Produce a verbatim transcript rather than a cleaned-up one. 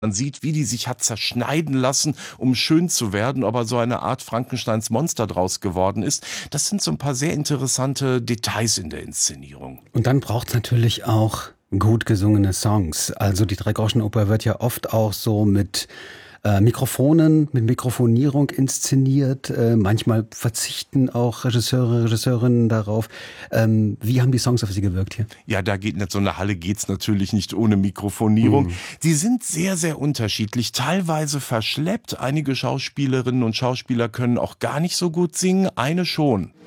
Man sieht, wie die sich hat zerschneiden lassen, um schön zu werden, aber so eine Art Frankensteins Monster draus geworden ist. Das sind so ein paar sehr interessante Details in der Inszenierung. Und dann braucht's natürlich auch gut gesungene Songs. Also die Dreigroschenoper wird ja oft auch so mit äh, Mikrofonen, mit Mikrofonierung inszeniert. Äh, manchmal verzichten auch Regisseure, Regisseurinnen darauf. Ähm, wie haben die Songs auf Sie gewirkt hier? Ja, da geht nicht so eine Halle geht's natürlich nicht ohne Mikrofonierung. Mhm. Die sind sehr, sehr unterschiedlich, teilweise verschleppt. Einige Schauspielerinnen und Schauspieler können auch gar nicht so gut singen, eine schon.